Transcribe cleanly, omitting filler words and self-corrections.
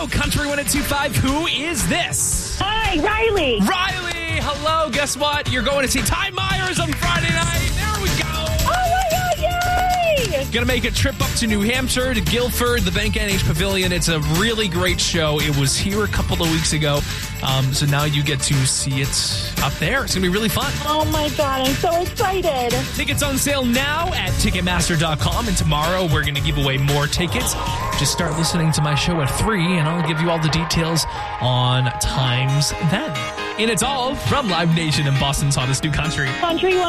Hello, Country 102.5. Who is this? Hi, Riley. Riley, hello. Guess what? You're going to see Ty Myers on Friday night. There we go. Oh, my God, yay! Gonna make a trip up to New Hampshire, to Guilford, the Bank NH Pavilion. It's a really great show. It was here a couple of weeks ago. So now you get to see it up there. It's gonna be really fun. Oh, my God, I'm so excited. Tickets on sale now at Ticketmaster.com. And tomorrow we're gonna give away more tickets. Just start listening to my show at 3, and I'll give you all the details on times then. And it's all from Live Nation and Boston's hottest new country. Country